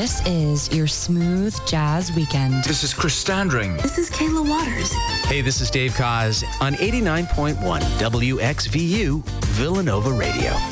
This is your smooth jazz weekend. This is Chris Standring. This is Kayla Waters. Hey, this is Dave Koz on 89.1 WXVU Villanova Radio.